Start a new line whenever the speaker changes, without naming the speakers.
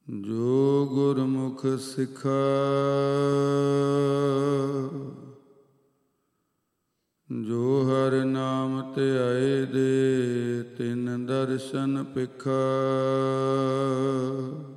ਜੋ ਗੁਰਮੁਖ ਸਿਖਾ ਜੋ ਹਰਿ ਨਾਮ ਧਿਆਏ ਦੇ ਤਿਨ ਦਰਸ਼ਨ ਪਿਖਾ।